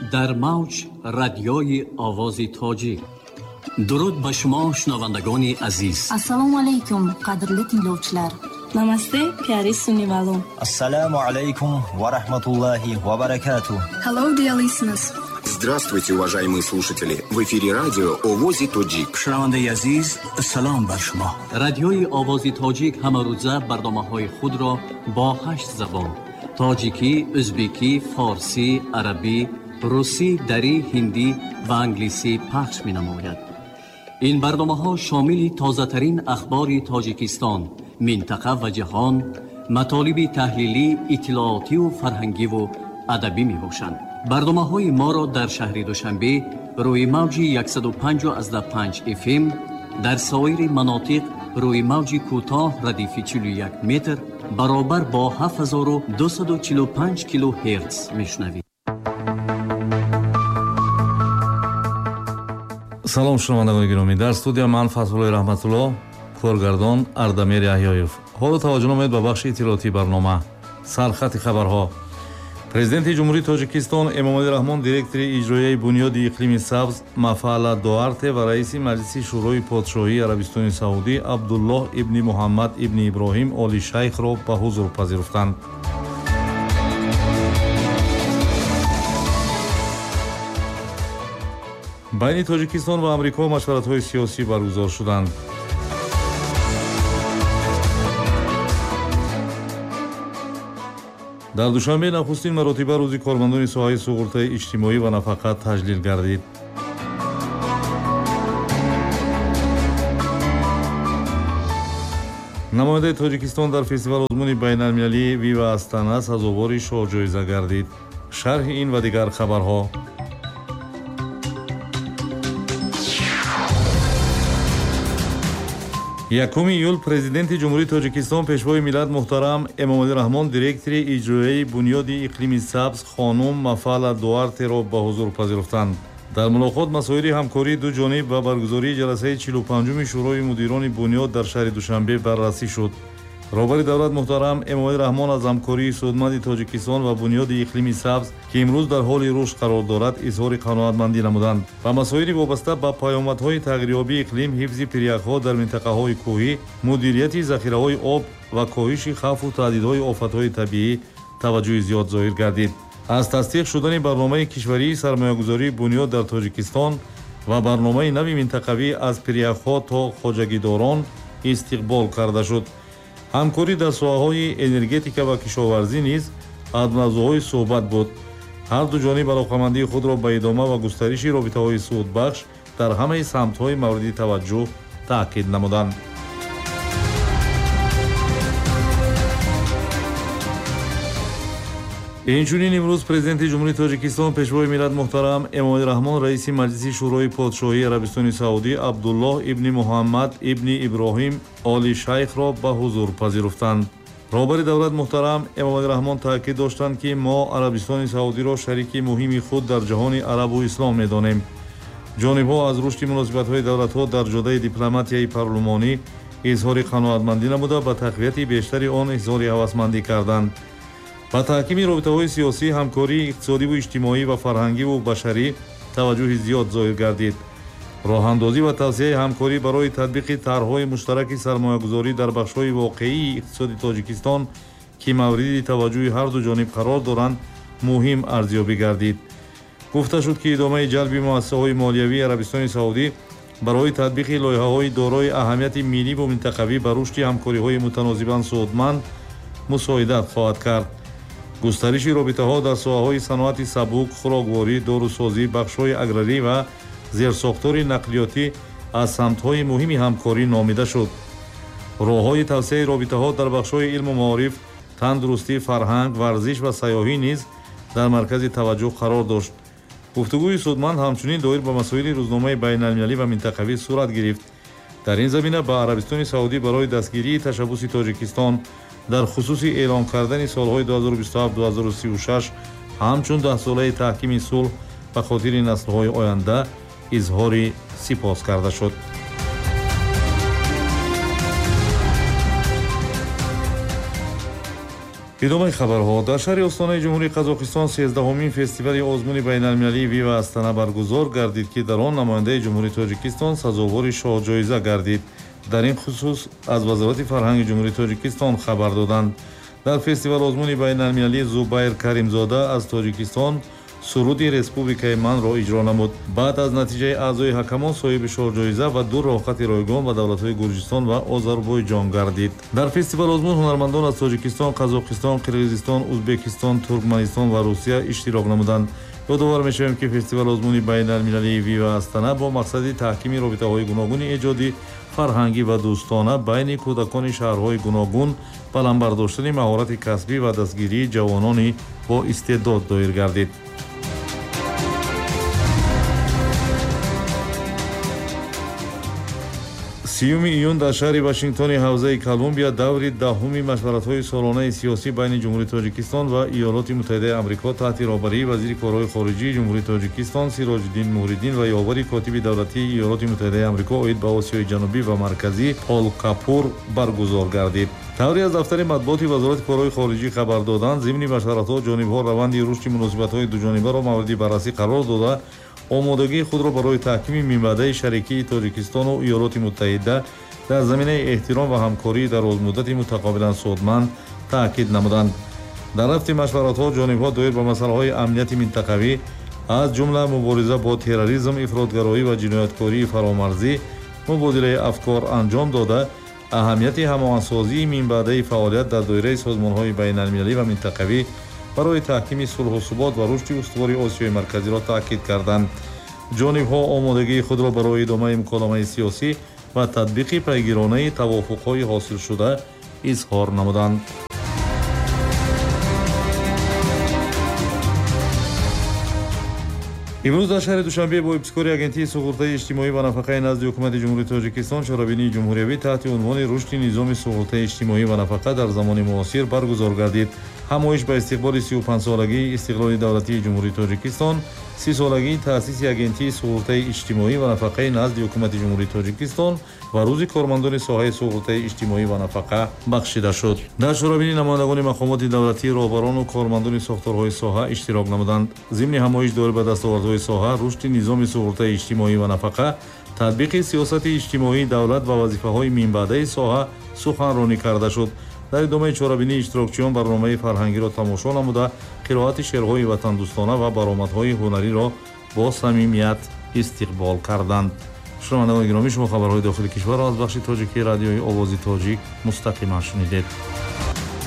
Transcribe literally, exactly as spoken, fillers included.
در موج رادیوی آواز تاجیک. درود به شما شنوندگان عزیز. Assalomu alaykum qadrli tinglovchilar. Namaste pyari sunnivalon. Assalomu alaykum va rahmatullohi va barakatuh. Hello dear listeners. Здравствуйте, уважаемые слушатели. В эфире радио Овози Тоджик. شنونده عزیز سلام بر شما. رادیوی آواز تاجیک همه روزه برنامه‌های خود را با هشت زبان: تاجیکی، ازبکی، فارسی، عربی، روسی، دری، هندی و انگلیسی پخش می‌نماید. این برنامه‌ها شامل تازه‌ترین اخبار تاجیکستان، منطقه و جهان، مطالب تحلیلی، اطلاعاتی و فرهنگی و ادبی می‌باشند. برنامه‌های ما را در شهر دوشنبه روی موج صد و پنج و پنج اف ام، در سایر مناطق روی موج کوتاه ردیف چهل و یک متر برابر با هفت هزار و دویست و چهل و پنج کیلو هرتز میشنوید. سلام شنوندگان گرامی، در استودیو من فضلالله رحمت‌الله، کارگردان اردمیر یحیاییف. حال توجه نمایید به بخش اطلاعاتی برنامه. سرخط خبرها. президенти ҷумҳурии тоҷикистон эмомалӣ раҳмон, директори иҷроияи бунёди иқлими сабз Мафаала Дуарте ва раиси маҷлиси шӯрои подшоҳии Арабистони Саудӣ Абдуллоҳ ибни Муҳаммад ибни Иброҳим Оли Шайхро ба ҳузур пазируфтанд. байни Тоҷикистон ва Амрико машваратҳои сиёсӣ баргузор шуданд. дар душанбе нахустин маротиба рӯзи кормандони соҳаи суғуртаи иҷтимоӣ ва нафақа таҷлил гардид. намояндаи Тоҷикистон дар фестивал озмуни байналмилалии Вива Астана сазовори шоҳ-ҷоиза гардид. шарҳи ин ва дигар хабарҳо. якуми июл президенти ҷумҳурии Тоҷикистон пешвои миллат муҳтарам Эмомалӣ раҳмон, директори иҷроияи бунёди иқлими сабз хонум Мафаала Дуартеро ба ҳузур пазируфтанд. дар мулоқот масоили ҳамкории дуҷониб ва баргузории ҷаласаи чилу панҷуми шӯрои мудирони бунёд дар шаҳри Душанбе баррасӣ шуд. роҳбари давлат муҳтарам Эмомалӣ раҳмон аз ҳамкории судманди Тоҷикистон ва бунёди иқлими сабз, ки имрӯз дар ҳоли рушд қарор дорад, изҳори қаноатмандӣ намуданд. ба масоили вобаста ба паёмадҳои тағйирёбии иқлим, ҳифзи пиряхҳо дар минтақаҳои кӯҳӣ, мудирияти захираҳои об ва коҳиши хавфу таҳдидҳои офатҳои табиӣ таваҷҷӯҳи зиёд зоҳир гардид. аз тасдиқ шудани барномаи кишварии сармоягузории бунёд дар Тоҷикистон ва барномаи нави минтақавӣ аз пиряхҳо то хоҷагидорон истиқбол карда шуд. ҳамкорӣ дар соҳаҳои энергетика ва кишоварзӣ низ аз мавзӯъҳои суҳбат буд. ҳарду ҷониб алоқамандии худро ба идома ва густариши робитаҳои суудбахш дар ҳамаи самтҳои мавриди таваҷҷӯҳ таъкид намуданд. инчунин имрӯз президенти ҷумҳурии Тоҷикистон пешвои миллат муҳтарам Эмомалӣ раҳмон, раиси маҷлиси шӯрои подшоҳии Арабистони Саудӣ Абдуллоҳ ибни Муҳаммад ибни Иброҳим Оли Шайхро ба ҳузур пазируфтанд. роҳбари давлат муҳтарам Эмомалӣ раҳмон таъкид доштанд, ки мо Арабистони Саудиро шарики муҳими худ дар ҷаҳони арабу ислом медонем. ҷонибҳо аз рушди муносибатҳои давлатҳо дар ҷодаи дипломатияи парлумонӣ изҳори қаноатмандӣ намуда, ба тақвияти бештари он изҳори ҳавасмандӣ карданд. ба таҳкими робитаҳои сиёсӣ, ҳамкории иқтисодиву иҷтимоӣ ва фарҳангиву башарӣ таваҷҷӯҳи зиёд зоҳир гардид. роҳандозӣ ва тавсеяи ҳамкорӣ барои татбиқи тарҳҳои муштараки сармоягузорӣ дар бахшҳои воқеии иқтисоди Тоҷикистон, ки мавриди таваҷҷӯҳи ҳарду ҷониб қарор доранд, муҳим арзёбӣ гардид. гуфта шуд, ки идомаи ҷалби муассисаҳои молиявии Арабистони Саудӣ барои татбиқи лоиҳаҳои дорои аҳамияти милливу минтақавӣ ба рушди ҳамкориҳои мутаносибан суудманд мусоидат хоҳад кард. густариши робитаҳо дар соҳаҳои саноати сабук, хӯрокворӣ, дорусозӣ, бахшҳои аграрӣ ва зерсохтори нақлиётӣ аз самтҳои муҳими ҳамкорӣ номида шуд. роҳҳои тавсеяи робитаҳо дар бахшҳои илму маориф, тандурустӣ, фарҳанг, варзиш ва сайёҳӣ низ дар маркази таваҷҷӯҳ қарор дошт. гуфтугӯи судманд ҳамчунин доир ба масоили рӯзномаи байналмилалӣ ва минтақавӣ сурат гирифт. дар ин замина ба Арабистони Саудӣ барои дастгирии ташаббуси Тоҷикистон дар хусуси эълон кардани солҳои ду ҳазору бисту ҳафт ду ҳазору сию шаш ҳамчун даҳсолаи таҳкими сулҳ ба хотири наслҳои оянда изҳори сипос карда шуд. идомаи хабарҳо. Дар шаҳри остонаи ҷумҳурии Қазоқистон сезддаҳумин фестивали озмуни байналмилалии Вива Астана баргузор гардид, ки дар он намояндаи ҷумҳурии Тоҷикистон сазовори шоҳ-ҷоиза гардид. дар ин хусус аз вазорати фарҳанги ҷумҳурии Тоҷикистон хабар доданд. дар фестивал озмуни байналмилалии Зубайр Каримзода аз Тоҷикистон суруди республикаи манро иҷро намуд. баъд аз натиҷаи аъзои ҳакамон соҳиби шоҳ-ҷоиза ва ду роҳхати ройгон ба давлатҳои Гурҷистон ва Озарбойҷон гардид. дар фестивал озмун ҳунармандон аз Тоҷикистон, Қазоқистон, Қирғизистон, Узбекистон, Туркманистон ва Русия иштирок намуданд. ёдовар мешавем, ки фестивал озмуни байналмилалии Вива Астана бо мақсади таҳкими робитаҳои гуногуни эҷодӣ, фарҳангӣ ва дӯстона байни кӯдакони шаҳрҳои гуногун баландбардоштани маҳорати касбӣ ва дастгирии ҷавонони бо истеъдод доир гардид. сиюми июн дар шаҳри Вашингтони ҳавзаи Колумбия даври даҳуми машваратҳои солонаи сиёсӣ байни ҷумҳурии Тоҷикистон ва Иёлоти Муттаҳидаи Амрико таҳти роҳбарии вазири корҳои хориҷии ҷумҳурии Тоҷикистон Сироҷиддин Муҳриддин ва ёвари котиби давлатии Иёлоти Муттаҳидаи Амрико оид ба Осиёи ҷанубӣ ва марказӣ Пол Капур баргузор гардид. тавре аз дафтари матбуоти вазорати корҳои хориҷӣ хабар доданд, зимни башаратҳо ҷонибҳо раванди рушди муносибатҳои дуҷонибаро мавриди баррасӣ қарор дода, омодагии худро барои таҳкими минбаъдаи шарикии Тоҷикистону Иёлоти Муттаҳида дар заминаи эҳтиром ва ҳамкории дарозмуддати мутақобилан судманд таъкид намуданд. дар рафти машваратҳо ҷонибҳо доир ба масъалаҳои амнияти минтақавӣ аз ҷумла мубориза бо терроризм, ифротгароӣ ва ҷинояткории фаромарзӣ мубодилаи афкор анҷом дода, аҳамияти ҳамоҳангсозии минбаъдаи фаъолият дар доираи созмонҳои байналмилалӣ ва минтақавӣ барои таҳкими сулҳу субот ва рушди устувори Осиёи марказиро таъкид карданд. ҷонибҳо омодагии худро барои идомаи муколамаи сиёсӣ ва татбиқи пайгиронаи тавофуқҳои ҳосилшуда изҳор намуданд. имрӯз дар шаҳри Душанбе бо ибтикори агентии суғуртаи иҷтимоӣ ва нафақаи назди ҳукумати ҷумҳурии Тоҷикистон чорабинии ҷумҳуриявӣ таҳти унвони рушди низоми суғуртаи иҷтимоӣ ва нафақа дар замони муосир баргузор гардид. ҳамоиш ба истиқболи сиюпанҷсолагии истиқлоли давлатии ҷумҳурии Тоҷикистон, сисолагии таъсиси агентии суғуртаи иҷтимоӣ ва нафақаи назди ҳукумати ҷумҳурии Тоҷикистон ва рӯзи кормандони соҳаи суғуртаи иҷтимоӣ ва нафақа бахшида шуд. дар чорабинӣ намояндагони мақомоти давлатӣ, роҳбарону кормандони сохторҳои соҳа иштирок намуданд. зимни ҳамоиш дорӣ ба дастовардҳои соҳа, рушди низоми суғуртаи иҷтимоӣ ва нафақа, татбиқи сиёсати иҷтимоии давлат ва вазифаҳои минбаъдаи соҳа суханронӣ карда шуд. дар идомаи чорабинӣ иштирокчиён барномаи фарҳангиро тамошо намуда, қироати шеърҳои ватандӯстона ва баромадҳои ҳунариро бо самимият истиқбол карданд. шунавандагони гиромӣ, шумо хабарҳои дохили кишварро аз бахши тоҷикии радиои Овози Тоҷик мустақиман шунидед.